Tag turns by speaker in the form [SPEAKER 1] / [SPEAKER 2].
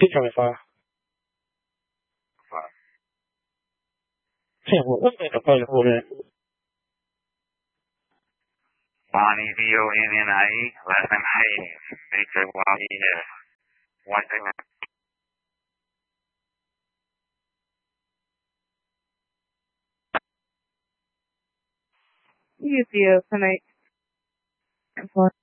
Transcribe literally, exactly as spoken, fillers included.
[SPEAKER 1] two seventy-five.
[SPEAKER 2] Five.
[SPEAKER 1] ten, what, what's the opposite for that?
[SPEAKER 2] Bonnie, V O N N I E, last name Hayes, H A Y E S. One thing.
[SPEAKER 3] U C O tonight.